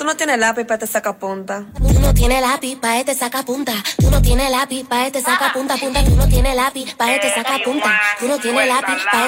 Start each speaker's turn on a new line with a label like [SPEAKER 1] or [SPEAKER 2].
[SPEAKER 1] tú no tienes lápiz para este sacapunta.
[SPEAKER 2] Tú no tienes lápiz pa' este sacapunta. Tú no tienes lápiz pa' este sacapunta, punta. Tú no tienes lápiz pa' este sacapunta. Tú no tienes lápiz pa'